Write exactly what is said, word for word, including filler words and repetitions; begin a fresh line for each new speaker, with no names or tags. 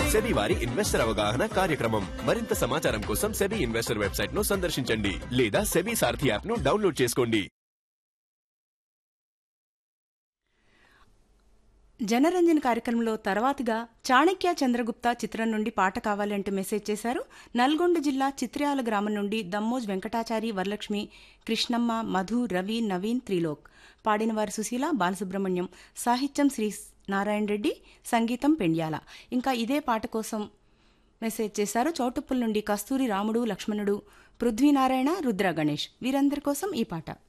SEBI వారి investor అవగాహన కార్యక్రమం. మరింత సమాచారం కోసం సెబీ ఇన్వెస్టర్ వెబ్సైట్ ను సందర్శించండి లేదా సెబీ సారథి యాప్ ను డౌన్లోడ్ చేసుకోండి.
జనరంజన్ కార్యక్రమంలో తర్వాతిగా చాణక్య చంద్రగుప్త చిత్రం నుండి పాట కావాలంటూ మెసేజ్ చేశారు. నల్గొండ జిల్లా చిత్ర్యాల గ్రామం నుండి దమ్మోజ్ వెంకటాచారి, వరలక్ష్మి, కృష్ణమ్మ, మధు, రవి, నవీన్, త్రిలోక్. పాడినవారు సుశీల, బాలసుబ్రహ్మణ్యం. సాహిత్యం శ్రీ నారాయణ రెడ్డి, సంగీతం పెండ్యాల. ఇంకా ఇదే పాట కోసం మెసేజ్ చేశారు చౌటుప్పుల నుండి కస్తూరి, రాముడు, లక్ష్మణుడు, పృథ్వీనారాయణ, రుద్ర గణేష్. వీరందరి కోసం ఈ పాట.